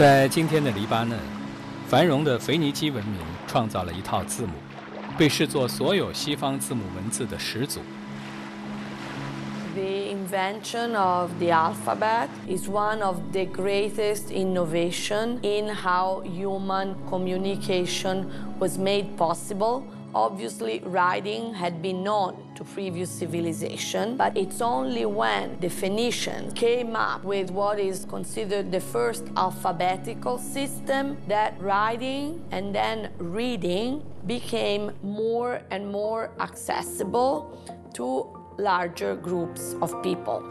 在今天的黎巴嫩，繁荣的腓尼基文明创造了一套字母，被视作所有西方字母文字的始祖。 The invention of the alphabet is one of the greatest innovation in how human communication was made possible. Obviously, writing had been known to previous civilization, but it's only when the Phoenicians came up with what is considered the first alphabetical system that writing and then reading became more and more accessible to larger groups of people.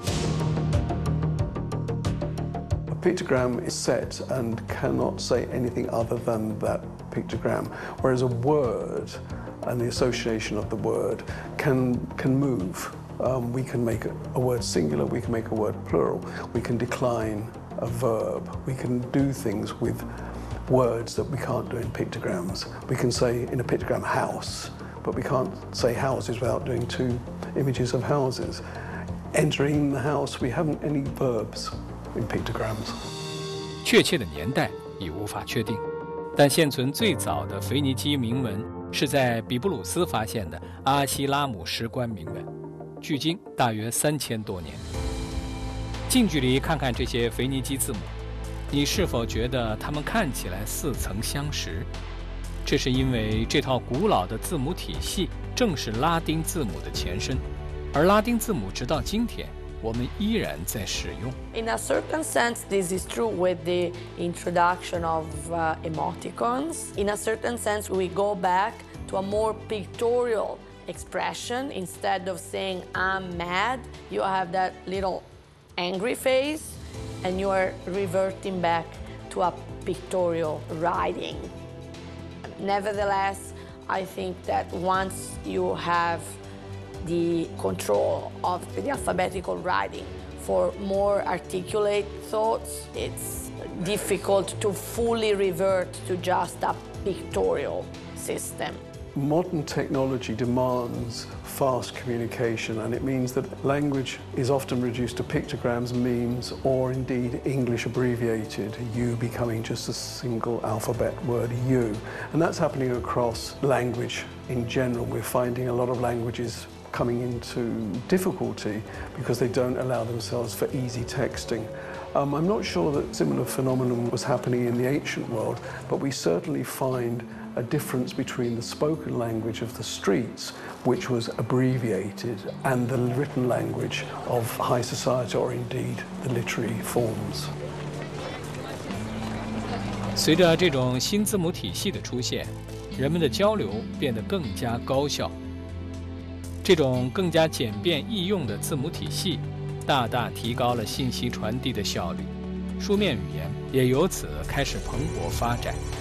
A pictogram is set and cannot say anything other than that pictogram, whereas a word and the association of the word can move. We can make a word singular, we can make a word plural, we can decline a verb, we can do things with words that we can't do in pictograms. We can say in a pictogram house, but we can't say houses without doing two images of houses. Entering the house, we haven't any verbs in pictograms. 确切的年代已无法确定，但现存最早的腓尼基铭文是在比布鲁斯发现的阿希拉姆石棺铭文，距今大约3000多年。近距离看看这些腓尼基字母，你是否觉得它们看起来似曾相识？这是因为这套古老的字母体系正是拉丁字母的前身，而拉丁字母直到今天我们依然在使用。 In a certain sense, this is true with the introduction of emoticons. In a certain sense, we go back to a more pictorial expression. Instead of saying I'm mad, you have that little angry face, and you are reverting back to a pictorial writing. Nevertheless, I think that once you have the control of the alphabetical writing for more articulate thoughts, it's difficult to fully revert to just a pictorial system. Modern technology demands fast communication, and it means that language is often reduced to pictograms, memes, or indeed English abbreviated, U becoming just a single alphabet word U. And that's happening across language in general. We're finding a lot of languages coming into difficulty because they don't allow themselves for easy texting. I'm not sure that similar phenomenon was happening in the ancient world, but we certainly find a difference between the spoken language of the streets, which was abbreviated, and the written language of high society, or indeed the literary forms. 随着这种新字母体系的出现，人们的交流变得更加高效。这种更加简便易用的字母体系，大大提高了信息传递的效率，书面语言也由此开始蓬勃发展。